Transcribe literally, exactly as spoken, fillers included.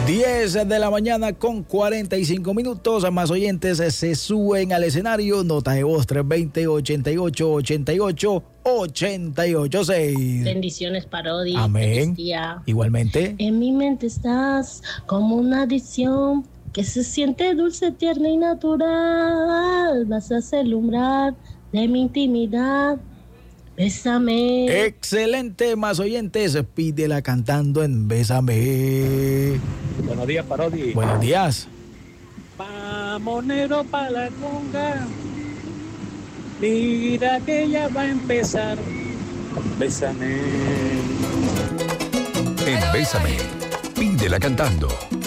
diez de la mañana con cuarenta y cinco minutos. Más oyentes se suben al escenario. Nota de voz tres dos cero, ochenta y ocho, ochenta y ocho, ochenta y ocho seis. Bendiciones, Parodi. Amén. Feliz día. Igualmente. En mi mente estás como una adicción que se siente dulce, tierna y natural. Vas a alumbrar de mi intimidad. Bésame. Excelente, más oyentes. Pídela cantando en Bésame. Buenos días, Parodi. Buenos días. Vamos, negro, pa' la conga. Mira que ya va a empezar. Bésame. En Bésame, pídela cantando.